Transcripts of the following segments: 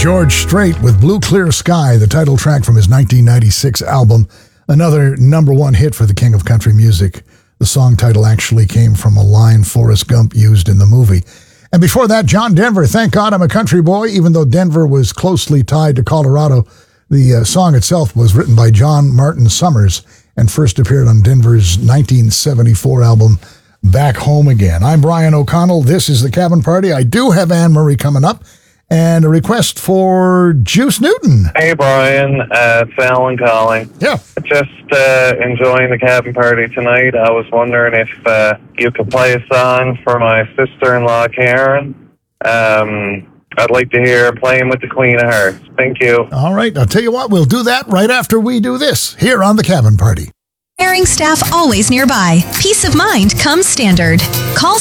George Strait with Blue Clear Sky, the title track from his 1996 album. Another number one hit for the king of country music. The song title actually came from a line Forrest Gump used in the movie. And before that, John Denver, Thank God I'm a Country Boy. Even though Denver was closely tied to Colorado, the song itself was written by John Martin Summers and first appeared on Denver's 1974 album, Back Home Again. I'm Brian O'Connell. This is The Cabin Party. I do have Anne Murray coming up. And a request for Juice Newton. Hey, Brian. It's Alan calling. Yeah. Just enjoying the cabin party tonight. I was wondering if you could play a song for my sister-in-law, Karen. I'd like to hear Playing with the Queen of Hearts. Thank you. All right. I'll tell you what. We'll do that right after we do this here on The Cabin Party. Caring staff always nearby. Peace of mind comes standard. Call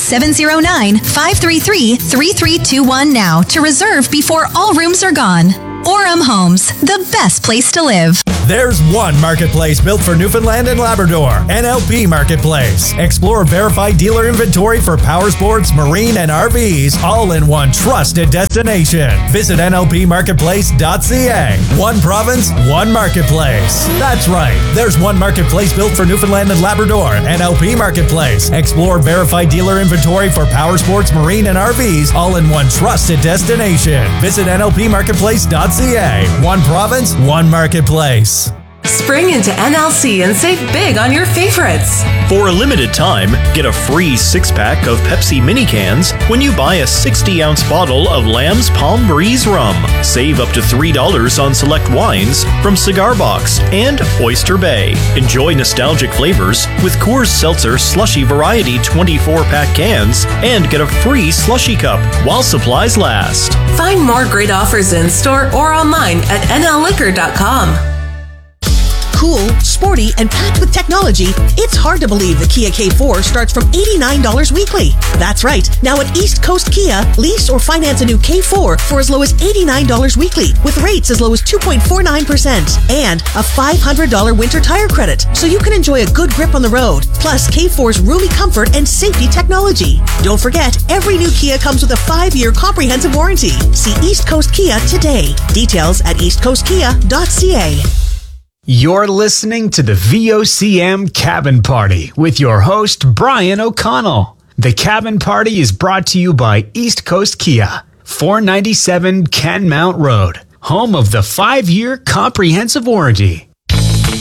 709-533-3321 now to reserve before all rooms are gone. Orem Homes, the best place to live. There's one marketplace built for Newfoundland and Labrador, NLP Marketplace. Explore verified dealer inventory for power sports, marine, and RVs, all in one trusted destination. Visit nlpmarketplace.ca. One province, one marketplace. That's right. There's one marketplace built for Newfoundland and Labrador, NLP Marketplace. Explore verified dealer inventory for power sports, marine, and RVs, all in one trusted destination. Visit nlpmarketplace.ca. One province, one marketplace. Spring into NLC and save big on your favorites. For a limited time, get a free 6-pack of Pepsi mini cans when you buy a 60-ounce bottle of Lamb's Palm Breeze rum. Save up to $3 on select wines from Cigar Box and Oyster Bay. Enjoy nostalgic flavors with Coors Seltzer Slushy Variety 24-pack cans and get a free slushy cup while supplies last. Find more great offers in store or online at nlliquor.com. Cool, sporty, and packed with technology, it's hard to believe the Kia K4 starts from $89 weekly. That's right. Now at East Coast Kia, lease or finance a new K4 for as low as $89 weekly with rates as low as 2.49% and a $500 winter tire credit so you can enjoy a good grip on the road. Plus K4's roomy comfort and safety technology. Don't forget, every new Kia comes with a 5-year comprehensive warranty. See East Coast Kia today. Details at eastcoastkia.ca. You're listening to the VOCM Cabin Party with your host, Brian O'Connell. The Cabin Party is brought to you by East Coast Kia, 497 Canmount Road, home of the 5-year comprehensive warranty.